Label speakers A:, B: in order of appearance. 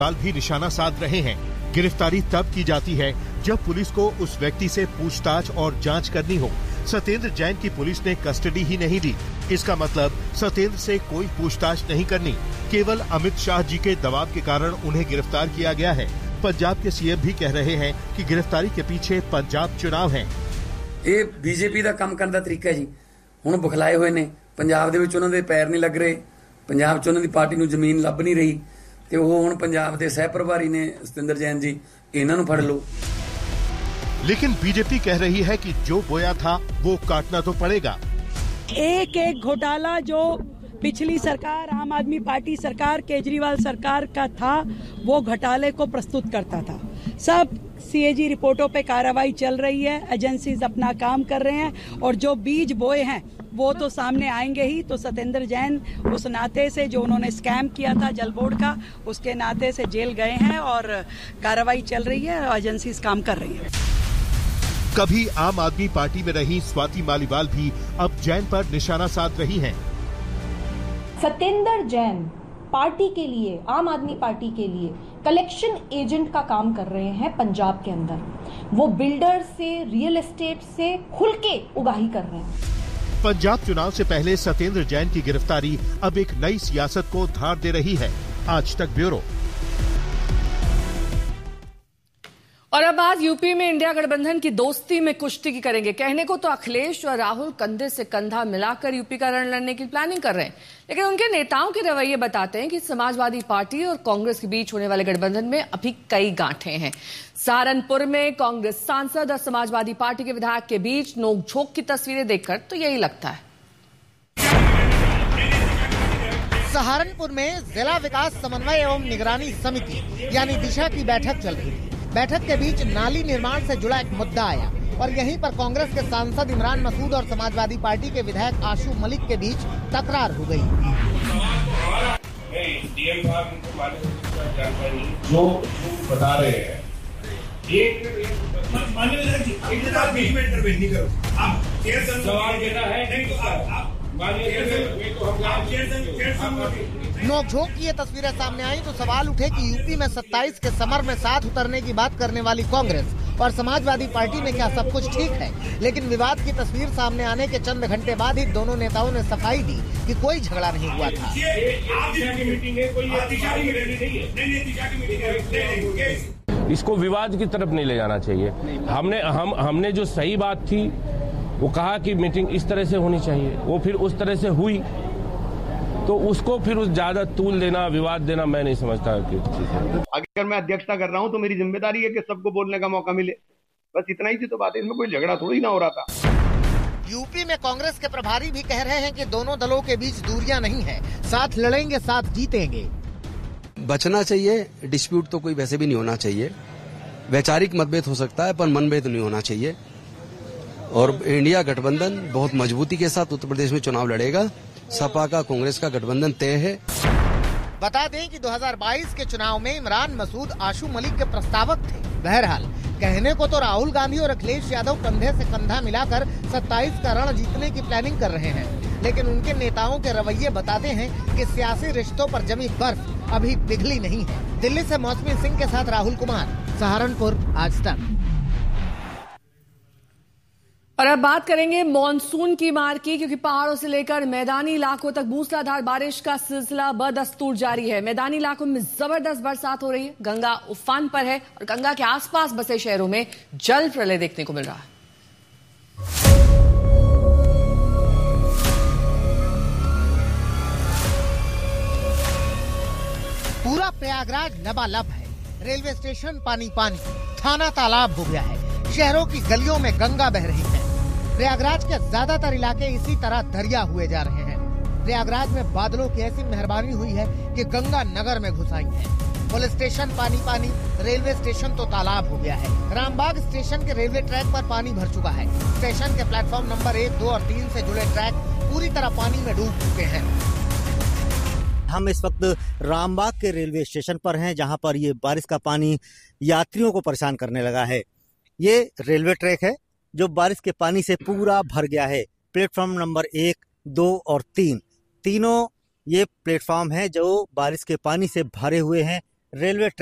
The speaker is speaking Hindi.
A: माल भी निशाना साध रहे हैं। गिरफ्तारी तब की जाती है जब पुलिस को उस व्यक्ति से पूछताछ और जांच करनी हो। सत्येंद्र जैन की पुलिस ने कस्टडी ही नहीं दी। इसका मतलब सत्येंद्र से कोई पूछताछ नहीं करनी, केवल अमित शाह जी के दबाव के कारण उन्हें गिरफ्तार किया गया है। पंजाब के सीएम भी कह रहे हैं कि गिरफ्तारी के पीछे पंजाब चुनाव है।
B: ये बीजेपी का काम करने का तरीका है जी। हुण बुखलाए हुए ने, पंजाब दे विच उन्हां दे पैर नहीं लग रहे, पंजाब च उन्हां दी पार्टी नूं जमीन लभ नहीं रही, ते ओह हुण पंजाब दे सह प्रभारी ने सत्येंद्र जैन जी, इन्हां नूं फड़ लो।
A: लेकिन बीजेपी कह रही है कि जो बोया था वो काटना तो पड़ेगा।
C: एक एक घोटाला जो पिछली सरकार, आम आदमी पार्टी सरकार, केजरीवाल सरकार का था, वो घोटाले को प्रस्तुत करता था। सब सीएजी रिपोर्टों पे कार्रवाई चल रही है, एजेंसीज अपना काम कर रहे हैं और जो बीज बोए हैं वो तो सामने आएंगे ही। तो सत्येंद्र जैन उस नाते से जो उन्होंने स्कैम किया था जल बोर्ड का, उसके नाते से जेल गए हैं और कार्रवाई चल रही है और एजेंसीज काम कर रही है।
A: कभी आम आदमी पार्टी में रही स्वाति मालीवाल भी अब जैन पर निशाना साध रही हैं।
D: सत्येंद्र जैन पार्टी के लिए, आम आदमी पार्टी के लिए कलेक्शन एजेंट का काम कर रहे हैं पंजाब के अंदर। वो बिल्डर से, रियल एस्टेट से खुल के उगाही कर रहे हैं।
A: पंजाब चुनाव से पहले सत्येंद्र जैन की गिरफ्तारी अब एक नई सियासत को धार दे रही है। आज तक ब्यूरो।
E: और अब आज यूपी में इंडिया गठबंधन की दोस्ती में कुश्ती की करेंगे। कहने को तो अखिलेश और राहुल कंधे से कंधा मिलाकर यूपी का रण लड़ने की प्लानिंग कर रहे हैं, लेकिन उनके नेताओं के रवैये बताते हैं कि समाजवादी पार्टी और कांग्रेस के बीच होने वाले गठबंधन में अभी कई गांठें हैं। सहारनपुर में कांग्रेस सांसद और समाजवादी पार्टी के विधायक के बीच नोकझोंक की तस्वीरें देखकर तो यही लगता है।
F: सहारनपुर में जिला विकास समन्वय एवं निगरानी समिति यानी दिशा की बैठक चल रही थी। बैठक के बीच नाली निर्माण से जुड़ा एक मुद्दा आया और यहीं पर कांग्रेस के सांसद इमरान मसूद और समाजवादी पार्टी के विधायक आशू मलिक के बीच तकरार हो गई।
G: जो बता रहे हैं
F: नोकझोंक की ये तस्वीरें सामने आई तो सवाल उठे कि यूपी में 27 के समर में साथ उतरने की बात करने वाली कांग्रेस और समाजवादी पार्टी में क्या सब कुछ ठीक है। लेकिन विवाद की तस्वीर सामने आने के चंद घंटे बाद ही दोनों नेताओं ने सफाई दी कि कोई झगड़ा नहीं हुआ था।
H: इसको विवाद की तरफ नहीं ले जाना चाहिए। हमने जो सही बात थी वो कहा कि मीटिंग इस तरह से होनी चाहिए, वो फिर उस तरह से हुई, तो उसको फिर उस ज्यादा तूल देना, विवाद देना मैं नहीं समझता कि
I: अगर मैं अध्यक्षता कर रहा हूं तो मेरी जिम्मेदारी है कि सबको बोलने का मौका मिले। बस इतना ही थी तो बात है, इसमें कोई झगड़ा थोड़ी ना हो रहा था।
F: यूपी में कांग्रेस के प्रभारी भी कह रहे हैं कि दोनों दलों के बीच दूरियां नहीं है, साथ लड़ेंगे, साथ जीतेंगे।
J: बचना चाहिए, डिस्प्यूट तो कोई वैसे भी नहीं होना चाहिए। वैचारिक मतभेद हो सकता है पर मनभेद नहीं होना चाहिए। और इंडिया गठबंधन बहुत मजबूती के साथ उत्तर प्रदेश में चुनाव लड़ेगा। सपा का कांग्रेस का गठबंधन तय है।
F: बता दें कि 2022 के चुनाव में इमरान मसूद आशू मलिक के प्रस्तावक थे। बहरहाल कहने को तो राहुल गांधी और अखिलेश यादव कंधे से कंधा मिलाकर 27 का रण जीतने की प्लानिंग कर रहे हैं, लेकिन उनके नेताओं के रवैये बताते हैं कि सियासी रिश्तों पर जमी बर्फ अभी पिघली नहीं है। दिल्ली से मौसमी सिंह के साथ राहुल कुमार, सहारनपुर, आज तक।
E: और अब बात करेंगे मॉनसून की मार की, क्योंकि पहाड़ों से लेकर मैदानी इलाकों तक मूसलाधार बारिश का सिलसिला बदस्तूर जारी है। मैदानी इलाकों में जबरदस्त बरसात हो रही है, गंगा उफान पर है और गंगा के आसपास बसे शहरों में जल प्रलय देखने को मिल रहा है।
F: पूरा प्रयागराज लबालब है। रेलवे स्टेशन पानी पानी, थाना तालाब हो गया है। शहरों की गलियों में गंगा बह रही है। प्रयागराज के ज्यादातर इलाके इसी तरह दरिया हुए जा रहे हैं। प्रयागराज में बादलों की ऐसी मेहरबानी हुई है कि गंगा नगर में घुस आई है। पुलिस स्टेशन पानी पानी, रेलवे स्टेशन तो तालाब हो गया है। रामबाग स्टेशन के रेलवे ट्रैक पर पानी भर चुका है। स्टेशन के प्लेटफॉर्म नंबर 1, 2 और 3 से जुड़े ट्रैक पूरी तरह पानी में डूब चुके हैं।
K: हम इस वक्त रामबाग के रेलवे स्टेशन पर हैं, जहां पर ये बारिश का पानी यात्रियों को परेशान करने लगा है। ये रेलवे ट्रैक है जो बारिश के पानी से पूरा भर गया है। प्लेटफॉर्म नंबर 1, 2 और 3, तीनों ये प्लेटफॉर्म है जो बारिश के पानी से भरे हुए हैं। रेलवे